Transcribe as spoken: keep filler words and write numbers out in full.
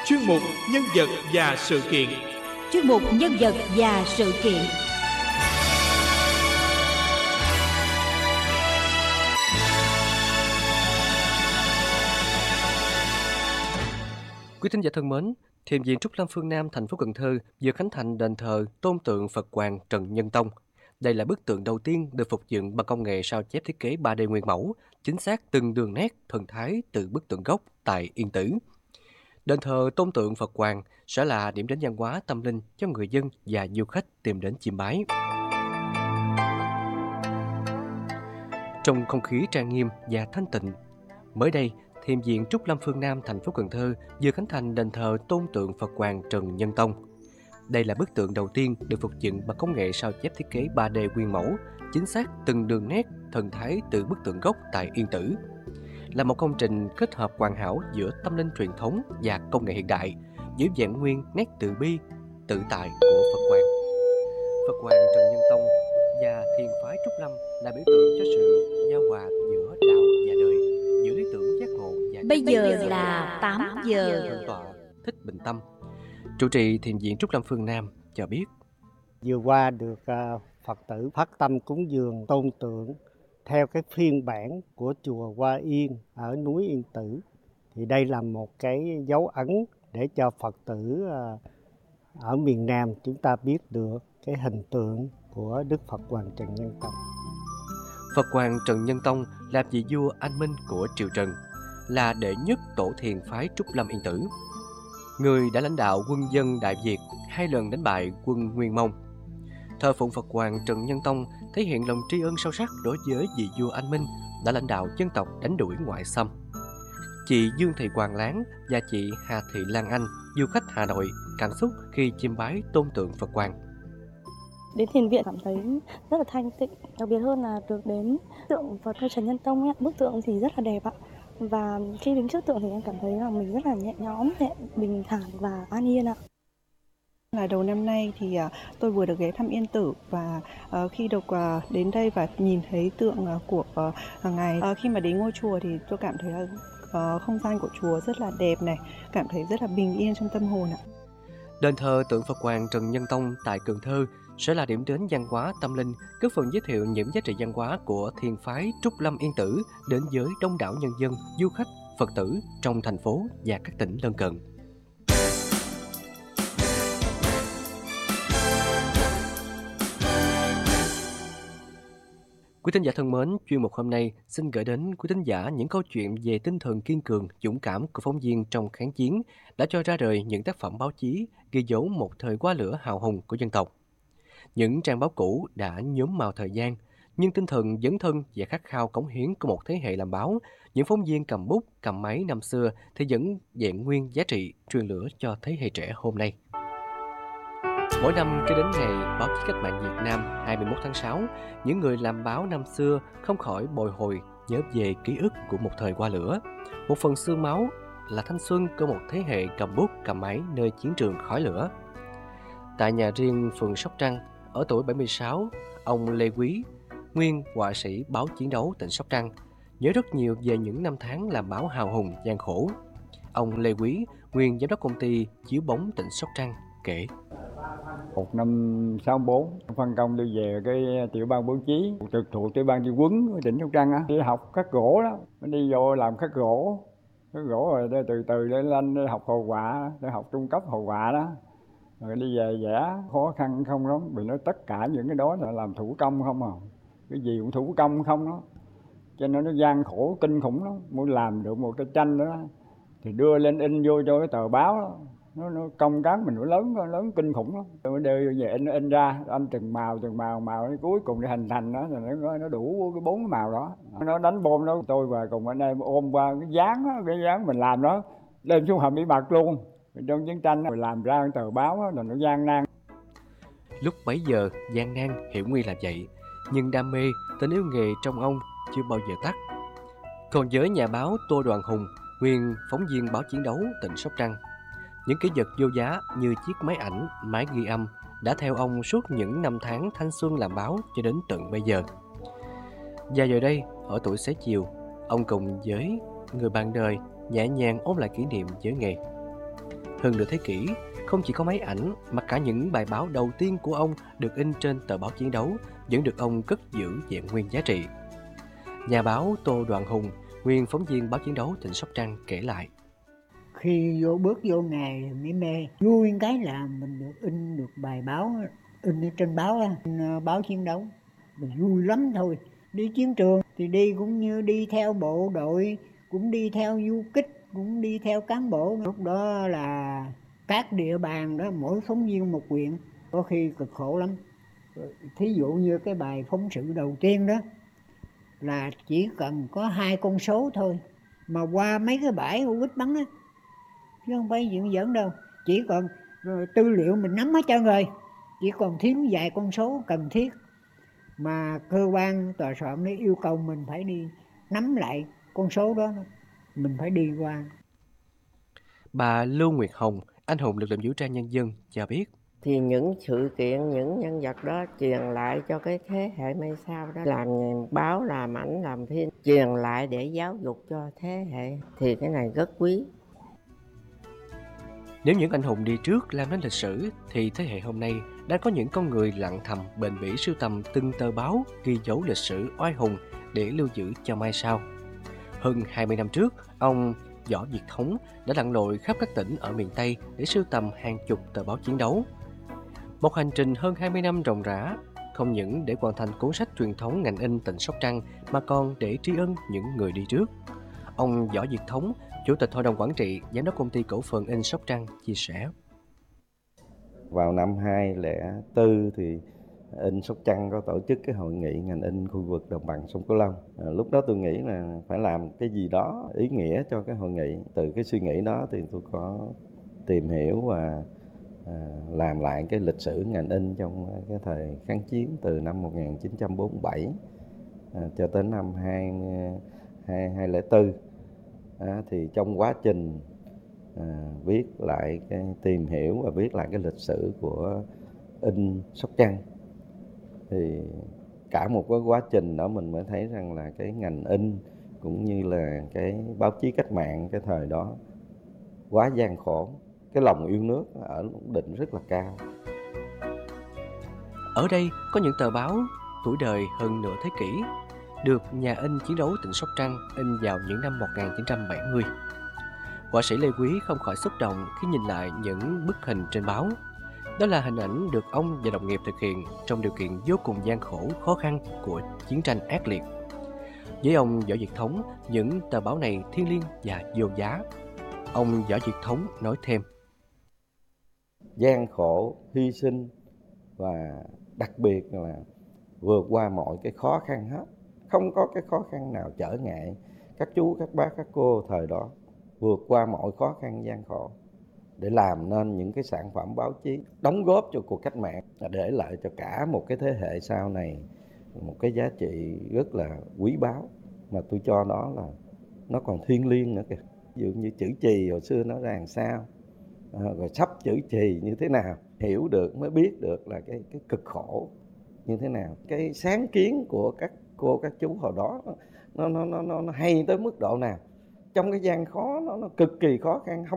chuyên mục Nhân vật và sự kiện. Chuyên mục Nhân vật và sự kiện. Quý thính giả thân mến, Thiền viện Trúc Lâm Phương Nam, thành phố Cần Thơ vừa khánh thành đền thờ tôn tượng Phật Hoàng Trần Nhân Tông. Đây là bức tượng đầu tiên được phục dựng bằng công nghệ sao chép thiết kế ba D nguyên mẫu, chính xác từng đường nét, thần thái từ bức tượng gốc tại Yên Tử. Đền thờ tôn tượng Phật Hoàng sẽ là điểm đến văn hóa tâm linh cho người dân và du khách tìm đến chiêm bái. Trong không khí trang nghiêm và thanh tịnh, mới đây, Thiền viện Trúc Lâm Phương Nam, thành phố Cần Thơ vừa khánh thành đền thờ tôn tượng Phật Hoàng Trần Nhân Tông. Đây là bức tượng đầu tiên được phục dựng bằng công nghệ sao chép thiết kế ba D nguyên mẫu, chính xác từng đường nét, thần thái từ bức tượng gốc tại Yên Tử. Là một công trình kết hợp hoàn hảo giữa tâm linh truyền thống và công nghệ hiện đại, giữ vẹn nguyên nét từ bi, tự tại của Phật Hoàng. Phật Hoàng Trần Nhân Tông và thiền phái Trúc Lâm là biểu tượng cho sự giao hòa giữa đạo và đời, giữa lý tưởng giác ngộ và bây giờ là tám giờ. Thượng tọa Thích Bình Tâm, trụ trì Thiền viện Trúc Lâm Phương Nam cho biết: vừa qua được uh, Phật tử phát tâm cúng dường tôn tượng theo cái phiên bản của chùa Hoa Yên ở núi Yên Tử, thì đây là một cái dấu ấn để cho Phật tử uh, ở miền Nam chúng ta biết được cái hình tượng của Đức Phật Hoàng Trần Nhân Tông. Phật Hoàng Trần Nhân Tông là vị vua anh minh của triều Trần, là đệ nhất tổ thiền phái Trúc Lâm Yên Tử, người đã lãnh đạo quân dân Đại Việt, hai lần đánh bại quân Nguyên Mông. Thờ phụng Phật Hoàng Trần Nhân Tông thể hiện lòng tri ân sâu sắc đối với vị vua anh minh đã lãnh đạo dân tộc đánh đuổi ngoại xâm. Chị Dương Thị Hoàng Láng và chị Hà Thị Lan Anh, du khách Hà Nội, cảm xúc khi chiêm bái tôn tượng Phật Hoàng. Đến thiền viện cảm thấy rất là thanh tịnh, đặc biệt hơn là được đến tượng Phật Trần Nhân Tông ấy. Bức tượng thì rất là đẹp ạ. Và khi đứng trước tượng thì em cảm thấy là mình rất là nhẹ nhõm, nhẹ, bình thản và an yên ạ. Là đầu năm nay thì tôi vừa được ghé thăm Yên Tử, và khi được đến đây và nhìn thấy tượng của ngài, khi mà đến ngôi chùa thì tôi cảm thấy là không gian của chùa rất là đẹp này, cảm thấy rất là bình yên trong tâm hồn ạ. Đền thờ tượng Phật Hoàng Trần Nhân Tông tại Cần Thơ sẽ là điểm đến văn hóa tâm linh, góp phần giới thiệu những giá trị văn hóa của thiền phái Trúc Lâm Yên Tử đến với đông đảo nhân dân, du khách, Phật tử trong thành phố và các tỉnh lân cận. Quý thính giả thân mến, chuyên mục hôm nay xin gửi đến quý thính giả những câu chuyện về tinh thần kiên cường, dũng cảm của phóng viên trong kháng chiến đã cho ra đời những tác phẩm báo chí ghi dấu một thời qua lửa hào hùng của dân tộc. Những trang báo cũ đã nhuốm màu thời gian, nhưng tinh thần dấn thân và khát khao cống hiến của một thế hệ làm báo, những phóng viên cầm bút, cầm máy năm xưa thì vẫn vẹn nguyên giá trị truyền lửa cho thế hệ trẻ hôm nay. Mỗi năm cứ đến ngày báo chí cách mạng Việt Nam hai mươi mốt tháng sáu, những người làm báo năm xưa không khỏi bồi hồi nhớ về ký ức của một thời qua lửa. Một phần xương máu là thanh xuân của một thế hệ cầm bút, cầm máy nơi chiến trường khói lửa. Tại nhà riêng phường Sóc Trăng, ở tuổi bảy mươi sáu, ông Lê Quý, nguyên họa sĩ báo Chiến đấu tỉnh Sóc Trăng, nhớ rất nhiều về những năm tháng làm báo hào hùng gian khổ. Ông Lê Quý, nguyên giám đốc công ty chiếu bóng tỉnh Sóc Trăng, kể: Một năm sáu bốn, phân công đi về cái tiểu ban báo chí, trực thuộc tiểu ban đi quấn ở tỉnh Sóc Trăng á, đi học khắc gỗ đó, đi vô làm khắc gỗ, khắc gỗ rồi từ từ để lên để học hồ họa, để học trung cấp hồ họa đó, rồi đi về vẽ khó khăn không lắm, vì nó tất cả những cái đó là làm thủ công không à, cái gì cũng thủ công không đó, cho nên nó gian khổ kinh khủng lắm. Muốn làm được một cái tranh đó thì đưa lên in vô cho cái tờ báo đó. Nó, nó công cán mình nó lớn nó lớn kinh khủng lắm, rồi đưa về in in ra anh từng màu từng màu màu đến cuối cùng để hình thành đó, rồi nó nó đủ cái bốn cái màu đó. Nó đánh bom đó, tôi và cùng anh em ôm qua cái dáng đó, cái dáng mình làm đó lên xuống hầm bí mật luôn. Trong chiến tranh mình làm ra cái tờ báo đó, là nó gian nan. Lúc bấy giờ gian nan hiểu nguy là vậy, nhưng đam mê, tình yêu nghề trong ông chưa bao giờ tắt. Còn với nhà báo Tô Đoàn Hùng, nguyên phóng viên báo Chiến đấu tỉnh Sóc Trăng, những kỷ vật vô giá như chiếc máy ảnh, máy ghi âm đã theo ông suốt những năm tháng thanh xuân làm báo cho đến tận bây giờ. Và giờ đây, ở tuổi xế chiều, ông cùng với người bạn đời nhẹ nhàng ôn lại kỷ niệm với nghề. Hơn nửa thế kỷ, không chỉ có máy ảnh mà cả những bài báo đầu tiên của ông được in trên tờ báo Chiến đấu vẫn được ông cất giữ vẹn nguyên giá trị. Nhà báo Tô Đoàn Hùng, nguyên phóng viên báo Chiến đấu tỉnh Sóc Trăng kể lại. Khi vô bước vô nghề mới mê, vui cái là mình được in được bài báo, in ở trên báo, in báo Chiến đấu. Mình vui lắm thôi. Đi chiến trường thì đi cũng như đi theo bộ đội, cũng đi theo du kích, cũng đi theo cán bộ. Lúc đó là các địa bàn đó, mỗi phóng viên một huyện, có khi cực khổ lắm. Thí dụ như cái bài phóng sự đầu tiên đó là chỉ cần có hai con số thôi mà qua mấy cái bãi hữu ích bắn á, chứ không phải chuyện giỡn đâu. Chỉ còn tư liệu mình nắm hết trơn rồi, chỉ còn thiếu vài con số cần thiết mà cơ quan tòa soạn nó yêu cầu mình phải đi nắm lại con số đó, mình phải đi qua. Bà Lưu Nguyệt Hồng, anh hùng lực lượng vũ trang nhân dân cho biết. Thì những sự kiện, những nhân vật đó truyền lại cho cái thế hệ mai sau đó, làm báo, làm ảnh, làm phim, truyền lại để giáo dục cho thế hệ, thì cái này rất quý. Nếu những anh hùng đi trước làm nên lịch sử, thì thế hệ hôm nay đã có những con người lặng thầm bền bỉ sưu tầm từng tờ báo ghi dấu lịch sử oai hùng để lưu giữ cho mai sau. Hơn hai mươi năm trước, ông Võ Việt Thống đã lặn lội khắp các tỉnh ở miền Tây để sưu tầm hàng chục tờ báo chiến đấu. Một hành trình hơn hai mươi năm ròng rã, không những để hoàn thành cuốn sách truyền thống ngành in tỉnh Sóc Trăng mà còn để tri ân những người đi trước. Ông Võ Việt Thống, Chủ tịch Hội đồng Quản trị, Giám đốc Công ty Cổ phần In Sóc Trăng chia sẻ. Vào năm hai không không bốn thì In Sóc Trăng có tổ chức cái hội nghị ngành in khu vực đồng bằng sông Cửu Long. À, lúc đó tôi nghĩ là phải làm cái gì đó ý nghĩa cho cái hội nghị. Từ cái suy nghĩ đó thì tôi có tìm hiểu và à, làm lại cái lịch sử ngành in trong cái thời kháng chiến từ năm một nghìn chín trăm bốn mươi bảy à, cho tới năm hai không không bốn. À, thì trong quá trình à, viết lại cái tìm hiểu và viết lại cái lịch sử của in Sóc Trăng thì cả một cái quá trình đó mình mới thấy rằng là cái ngành in cũng như là cái báo chí cách mạng cái thời đó quá gian khổ, cái lòng yêu nước ở định rất là cao. Ở đây có những tờ báo tuổi đời hơn nửa thế kỷ được nhà in Chiến đấu tỉnh Sóc Trăng in vào những năm một nghìn chín trăm bảy mươi. Họa sĩ Lê Quý không khỏi xúc động khi nhìn lại những bức hình trên báo. Đó là hình ảnh được ông và đồng nghiệp thực hiện trong điều kiện vô cùng gian khổ, khó khăn của chiến tranh ác liệt. Với ông Võ Việt Thống, những tờ báo này thiêng liêng và vô giá. Ông Võ Việt Thống nói thêm. Gian khổ, hy sinh và đặc biệt là vượt qua mọi cái khó khăn hết. Không có cái khó khăn nào trở ngại các chú, các bác, các cô thời đó vượt qua mọi khó khăn gian khổ để làm nên những cái sản phẩm báo chí đóng góp cho cuộc cách mạng, để lại cho cả một cái thế hệ sau này một cái giá trị rất là quý báu mà tôi cho đó là nó còn thiêng liêng nữa kìa. Ví dụ như chữ chì hồi xưa nó ra làm sao, à, rồi sắp chữ chì như thế nào, hiểu được mới biết được là cái cái cực khổ như thế nào. Cái sáng kiến của các cô các chú hồi đó nó nó nó nó, nó hay tới mức độ nào, trong cái gian khó nó, nó cực kỳ khó khăn.